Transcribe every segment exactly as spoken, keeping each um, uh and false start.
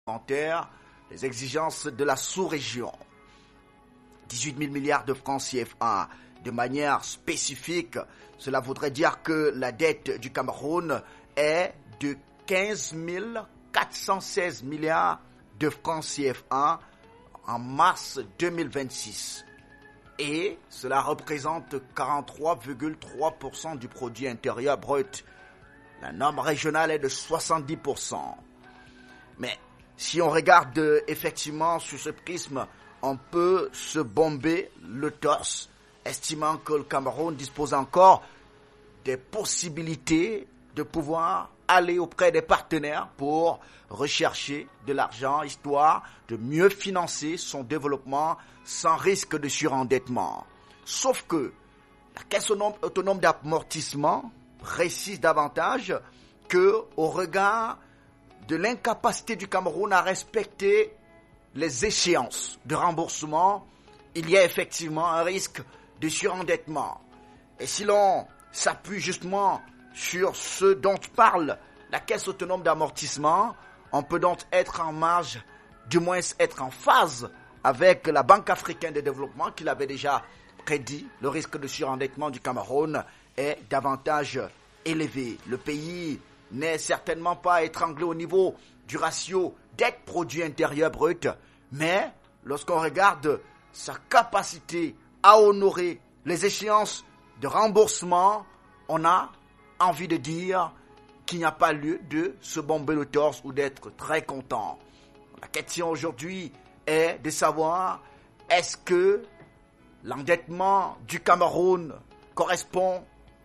les exigences de la sous-région. dix-huit mille milliards de francs C F A. De manière spécifique, cela voudrait dire que la dette du Cameroun est de quinze mille quatre cent seize milliards de francs C F A en mars deux mille vingt-six. Et cela représente quarante-trois virgule trois pour cent du produit intérieur brut. La norme régionale est de soixante-dix pour cent. Mais si on regarde euh, effectivement sur ce prisme, on peut se bomber le torse, estimant que le Cameroun dispose encore des possibilités de pouvoir aller auprès des partenaires pour rechercher de l'argent, histoire de mieux financer son développement sans risque de surendettement. Sauf que la Caisse autonome d'amortissement précise davantage que, au regard de l'incapacité du Cameroun à respecter les échéances de remboursement, il y a effectivement un risque de surendettement. Et si l'on s'appuie justement sur ce dont parle la Caisse autonome d'amortissement, on peut donc être en marge, du moins être en phase avec la Banque africaine de développement qui l'avait déjà prédit. Le risque de surendettement du Cameroun est davantage élevé. Le pays n'est certainement pas étranglé au niveau du ratio dette-produit intérieur brut, mais lorsqu'on regarde sa capacité à honorer les échéances de remboursement, on a envie de dire qu'il n'y a pas lieu de se bomber le torse ou d'être très content. La question aujourd'hui est de savoir, est-ce que l'endettement du Cameroun correspond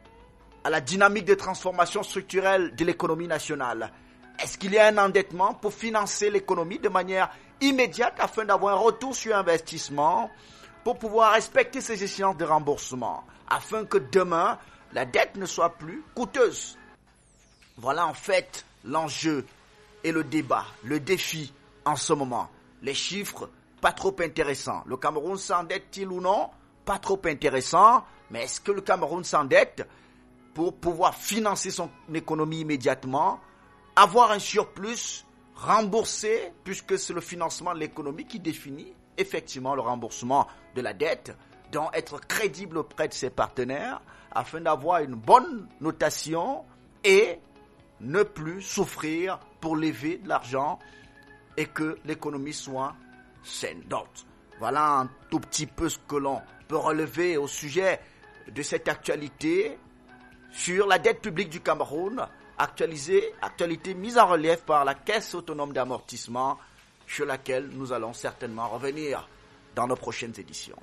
à la dynamique de transformation structurelle de l'économie nationale? Est-ce qu'il y a un endettement pour financer l'économie de manière immédiate afin d'avoir un retour sur investissement, pour pouvoir respecter ces échéances de remboursement, afin que demain, la dette ne soit plus coûteuse? Voilà en fait l'enjeu et le débat, le défi en ce moment. Les chiffres, pas trop intéressants. Le Cameroun s'endette-t-il ou non? Pas trop intéressant. Mais est-ce que le Cameroun s'endette pour pouvoir financer son économie immédiatement, avoir un surplus, rembourser, puisque c'est le financement de l'économie qui définit effectivement le remboursement de la dette, donc être crédible auprès de ses partenaires afin d'avoir une bonne notation et ne plus souffrir pour lever de l'argent et que l'économie soit saine. Donc, voilà un tout petit peu ce que l'on peut relever au sujet de cette actualité sur la dette publique du Cameroun, actualisée, actualité mise en relief par la Caisse autonome d'amortissement, sur laquelle nous allons certainement revenir dans nos prochaines éditions.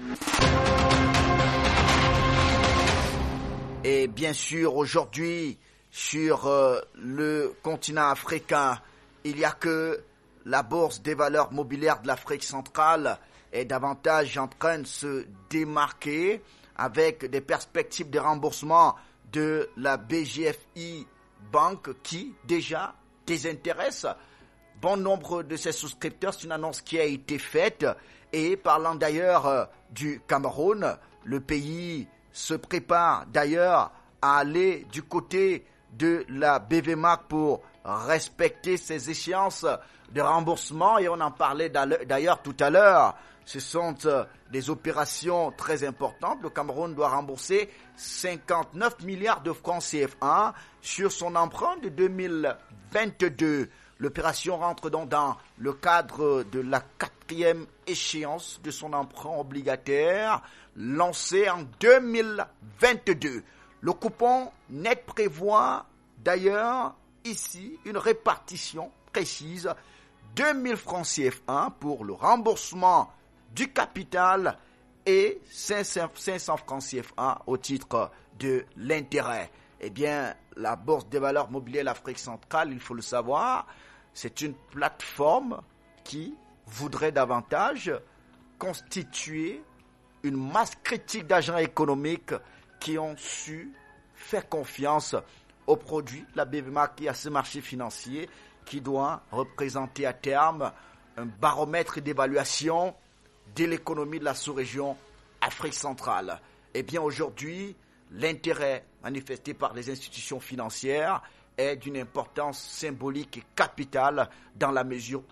Et bien sûr, aujourd'hui, sur euh, le continent africain, il n'y a que la bourse des valeurs mobilières de l'Afrique centrale est davantage en train de se démarquer avec des perspectives de remboursement de la B G F I Bank qui déjà désintéresse bon nombre de ses souscripteurs. C'est une annonce qui a été faite. Et parlant d'ailleurs euh, du Cameroun, le pays se prépare d'ailleurs à aller du côté de la B V M A C pour respecter ses échéances de remboursement, et on en parlait d'ailleurs tout à l'heure. Ce sont des opérations très importantes. Le Cameroun doit rembourser cinquante-neuf milliards de francs C F A sur son emprunt de deux mille vingt-deux. L'opération rentre donc dans le cadre de la quatrième échéance de son emprunt obligataire lancé en deux mille vingt-deux. Le coupon net prévoit d'ailleurs ici une répartition précise, deux mille francs C F A pour le remboursement du capital et cinq cents francs C F A au titre de l'intérêt. Eh bien, la Bourse des valeurs mobilières de l'Afrique centrale, il faut le savoir, c'est une plateforme qui voudrait davantage constituer une masse critique d'agents économiques qui ont su faire confiance aux produits de la B V M A C et à ce marché financier qui doit représenter à terme un baromètre d'évaluation de l'économie de la sous-région Afrique centrale. Eh bien aujourd'hui, l'intérêt manifesté par les institutions financières est d'une importance symbolique et capitale dans la mesure